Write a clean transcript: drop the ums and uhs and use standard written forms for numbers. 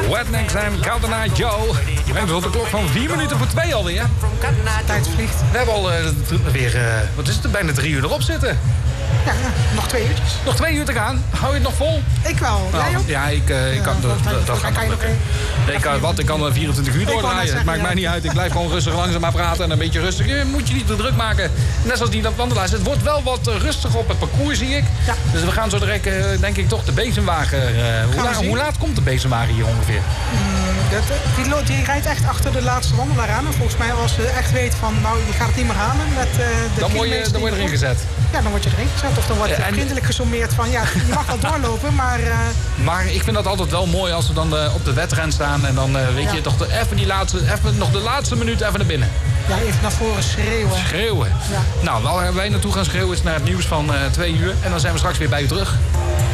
Wetnecks en Cotton Eye Joe. Je bent op de klok van 4 minuten voor 2 alweer. Tijd vliegt. We hebben al weer, wat is het, bijna 3 uur erop zitten. Ja, nog 2 uurtjes. Nog 2 uur te gaan. Hou je het nog vol? Ik wel. Jij ook? Ja, ik kan dat gaat nog lukken. Ik kan 24 uur doordraaien. Het maakt mij niet uit. Ik blijf gewoon rustig langzaam maar praten en een beetje rustig. Je moet je niet te druk maken. Net zoals die wandelaars. Het wordt wel wat rustiger op het parcours, zie ik. Ja. Dus we gaan zo direct, denk ik, toch de bezemwagen. Hoe laat komt de bezemwagen hier ongeveer? Die rijdt echt achter de laatste wandelaar aan. En volgens mij als ze echt weet van, nou, je gaat het niet meer halen met de dan word je erin gezet. Ja, dan word je erin gezet. Of dan wordt vriendelijk gesommeerd van, ja, je mag wel doorlopen, maar... Maar ik vind dat altijd wel mooi als we dan op de wedren staan. En dan weet je toch even nog de laatste minuut even naar binnen. Ja, even naar voren schreeuwen. Schreeuwen. Ja. Nou, waar wij naartoe gaan schreeuwen is naar het nieuws van 2 uur. En dan zijn we straks weer bij u terug.